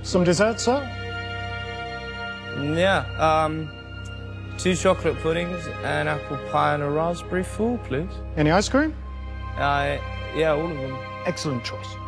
Some dessert, sir? Yeah, 2 chocolate puddings, an apple pie and a raspberry fool, please. Any ice cream? Yeah, all of them. Excellent choice.